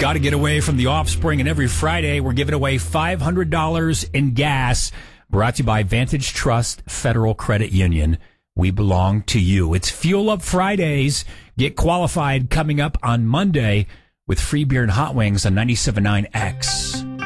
Got to get away from the offspring, and every Friday we're giving away $500 in gas. Brought to you by Vantage Trust Federal Credit Union. We belong to you. It's Fuel Up Fridays. Get qualified coming up on Monday with free beer and hot wings on 97.9 X.